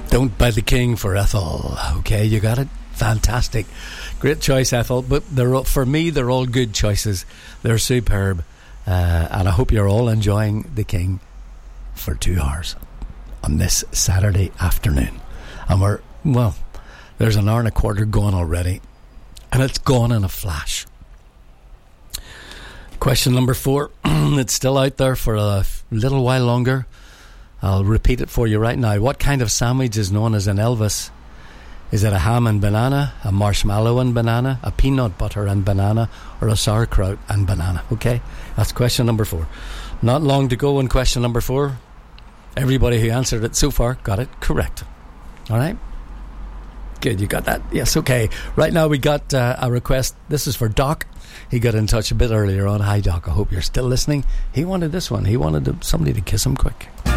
Don't Buy the King for Ethel. Okay, you got it? Fantastic. Great choice, Ethel. But for me, they're all good choices. They're superb. And I hope you're all enjoying the King for 2 hours on this Saturday afternoon. And there's an hour and a quarter gone already. And it's gone in a flash. Question number 4. It's still out there for a little while longer. I'll repeat it for you right now. What kind of sandwich is known as an Elvis? Is it a ham and banana, a marshmallow and banana, a peanut butter and banana, or a sauerkraut and banana? Okay, that's question number 4. Not long to go in question number 4. Everybody who answered it so far got it correct. All right? Good, you got that? Yes, okay. Right now we got a request. This is for Doc. He got in touch a bit earlier on. Hi, Doc. I hope you're still listening. He wanted this one. He wanted somebody to kiss him quick.